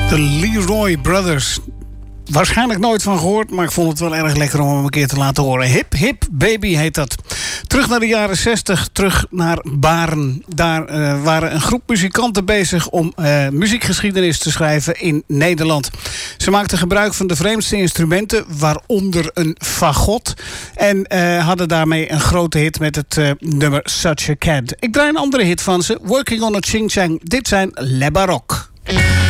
De Leroy Brothers. Waarschijnlijk nooit van gehoord, maar ik vond het wel erg lekker om hem een keer te laten horen. Hip Hip Baby heet dat. Terug naar de jaren 60, terug naar Baren. Daar waren een groep muzikanten bezig om muziekgeschiedenis te schrijven in Nederland. Ze maakten gebruik van de vreemdste instrumenten, waaronder een fagot. En hadden daarmee een grote hit met het nummer Such a Cat. Ik draai een andere hit van ze, Working on a Ching Chang. Dit zijn Le Baroque.